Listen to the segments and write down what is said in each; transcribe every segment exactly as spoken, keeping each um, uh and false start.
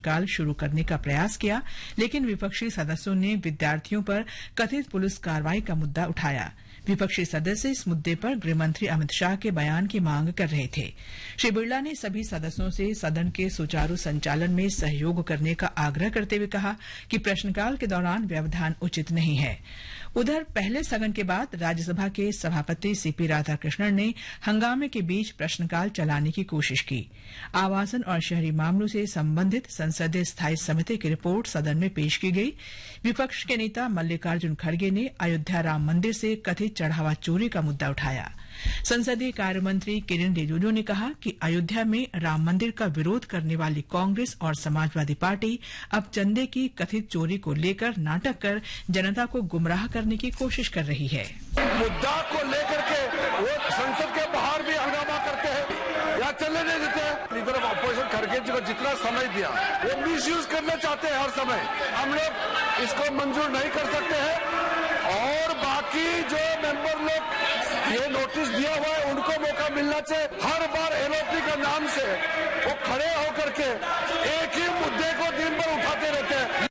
काल शुरू करने का प्रयास किया, लेकिन विपक्षी सदस्यों ने विद्यार्थियों पर कथित पुलिस कार्रवाई का मुद्दा उठाया। विपक्षी सदस्य इस मुद्दे पर गृहमंत्री अमित शाह के बयान की मांग कर रहे थे। श्री बिरला ने सभी सदस्यों से सदन के सुचारू संचालन में सहयोग करने का आग्रह करते हुए कहा कि प्रश्नकाल के दौरान व्यवधान उचित नहीं है। उधर पहले स्थगन के बाद राज्यसभा के सभापति सीपी राधाकृष्णन ने हंगामे के बीच प्रश्नकाल चलाने की कोशिश की। आवासन और शहरी मामलों से संबंधित संसदीय स्थायी समिति की रिपोर्ट सदन में पेश की गई। विपक्ष के नेता मल्लिकार्जुन खड़गे ने अयोध्या राम मंदिर से कथित चढ़ावा चोरी का मुद्दा उठाया। संसदीय कार्य मंत्री किरेन रिजिजू ने कहा कि अयोध्या में राम मंदिर का विरोध करने वाली कांग्रेस और समाजवादी पार्टी अब चंदे की कथित चोरी को लेकर नाटक कर जनता को गुमराह करने की कोशिश कर रही है। मुद्दा को लेकर के वो संसद के बाहर भी हंगामा करते हैं या चलने नहीं देते। लीडर ऑफ अपोजिशन खड़गे जी को जितना समय दिया वो मिसयूज करना चाहते हैं हर समय। हम लोग इसको मंजूर नहीं कर सकते हैं और बाकी जो मेंबर लोग ये नोटिस दिया हुआ है उनको मौका मिलना चाहिए। हर बार एलओपी का नाम से वो खड़े होकर के एक ही मुद्दे को दिन भर उठाते रहते हैं।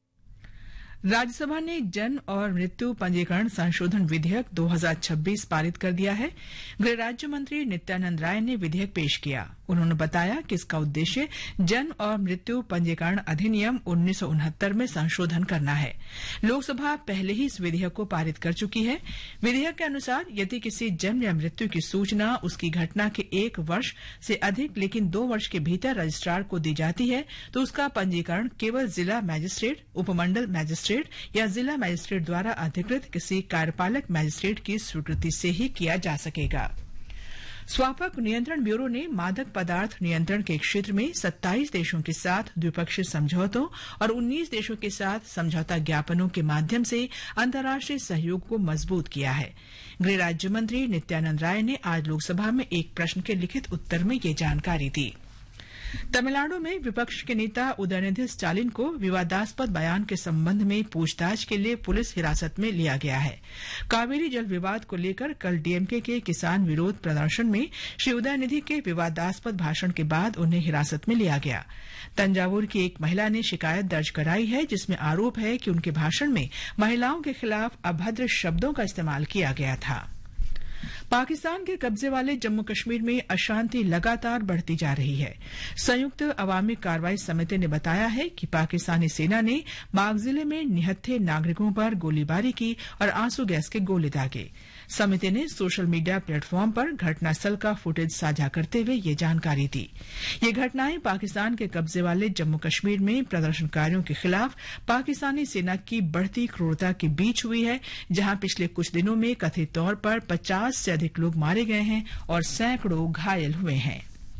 राज्यसभा ने जन्म और मृत्यु पंजीकरण संशोधन विधेयक दो हज़ार छब्बीस पारित कर दिया है। गृह राज्य मंत्री नित्यानंद राय ने विधेयक पेश किया। उन्होंने बताया कि इसका उद्देश्य जन्म और मृत्यु पंजीकरण अधिनियम उन्नीस सौ उनहत्तर में संशोधन करना है। लोकसभा पहले ही इस विधेयक को पारित कर चुकी है। विधेयक के अनुसार यदि किसी जन्म या मृत्यु की सूचना उसकी घटना के एक वर्ष से अधिक लेकिन दो वर्ष के भीतर रजिस्ट्रार को दी जाती है तो उसका पंजीकरण केवल जिला मजिस्ट्रेट, उपमंडल मजिस्ट्रेट या जिला मजिस्ट्रेट द्वारा अधिकृत किसी कार्यपालक मजिस्ट्रेट की स्वीकृति से ही किया जा सकेगा। स्वास्थ्य नियंत्रण ब्यूरो ने मादक पदार्थ नियंत्रण के क्षेत्र में सत्ताईस देशों के साथ द्विपक्षीय समझौतों और उन्नीस देशों के साथ समझौता ज्ञापनों के माध्यम से अंतर्राष्ट्रीय सहयोग को मजबूत किया है। गृह राज्य मंत्री नित्यानंद राय ने आज लोकसभा में एक प्रश्न के लिखित उत्तर में ये जानकारी दी। तमिलनाडु में विपक्ष के नेता उदयनिधि स्टालिन को विवादास्पद बयान के संबंध में पूछताछ के लिए पुलिस हिरासत में लिया गया है। कावेरी जल विवाद को लेकर कल डीएमके के किसान विरोध प्रदर्शन में श्री उदयनिधि के विवादास्पद भाषण के बाद उन्हें हिरासत में लिया गया। तंजावुर की एक महिला ने शिकायत दर्ज कराई है जिसमें आरोप है कि उनके भाषण में महिलाओं के खिलाफ अभद्र शब्दों का इस्तेमाल किया गया था। पाकिस्तान के कब्जे वाले जम्मू कश्मीर में अशांति लगातार बढ़ती जा रही है। संयुक्त अवामी कार्रवाई समिति ने बताया है कि पाकिस्तानी सेना ने बाग जिले में निहत्थे नागरिकों पर गोलीबारी की और आंसू गैस के गोले दागे। समिति ने सोशल मीडिया प्लेटफॉर्म पर घटनास्थल का फुटेज साझा करते हुए ये जानकारी दी। ये घटनाएं पाकिस्तान के कब्जे वाले जम्मू कश्मीर में प्रदर्शनकारियों के खिलाफ पाकिस्तानी सेना की बढ़ती क्रूरता के बीच हुई है, जहां पिछले कुछ दिनों में कथित तौर पर पचास से अधिक लोग मारे गए हैं और सैकड़ों घायल हुए हैं।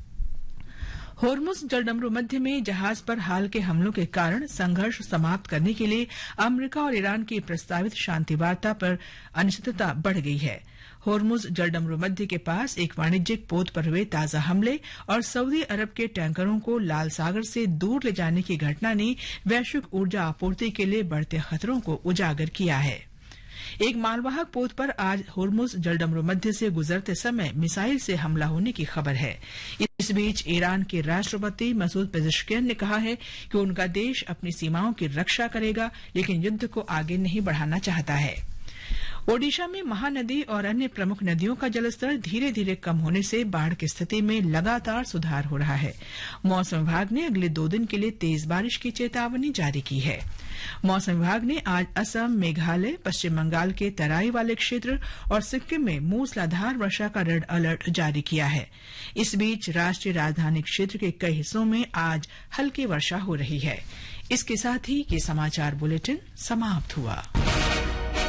होर्मुज जलडमरू मध्य में जहाज पर हाल के हमलों के कारण संघर्ष समाप्त करने के लिए अमेरिका और ईरान की प्रस्तावित शांति वार्ता पर अनिश्चितता बढ़ गई है। होर्मुज जलडमरू मध्य के पास एक वाणिज्यिक पोत पर हुए ताजा हमले और सऊदी अरब के टैंकरों को लाल सागर से दूर ले जाने की घटना ने वैश्विक ऊर्जा आपूर्ति के लिए बढ़ते खतरों को उजागर किया है। एक मालवाहक पोत पर आज होर्मुज जलडमरू मध्य से गुजरते समय मिसाइल से हमला होने की खबर है। इस बीच ईरान के राष्ट्रपति मसूद पेजेश्कियन ने कहा है कि उनका देश अपनी सीमाओं की रक्षा करेगा लेकिन युद्ध को आगे नहीं बढ़ाना चाहता है। ओडिशा में महानदी और अन्य प्रमुख नदियों का जलस्तर धीरे धीरे कम होने से बाढ़ की स्थिति में लगातार सुधार हो रहा है। मौसम विभाग ने अगले दो दिन के लिए तेज बारिश की चेतावनी जारी की है। मौसम विभाग ने आज असम, मेघालय, पश्चिम बंगाल के तराई वाले क्षेत्र और सिक्किम में मूसलाधार वर्षा का रेड अलर्ट जारी किया है। इस बीच राष्ट्रीय राजधानी क्षेत्र के कई हिस्सों में आज हल्की वर्षा हो रही है। इसके साथ ही ये समाचार बुलेटिन समाप्त हुआ।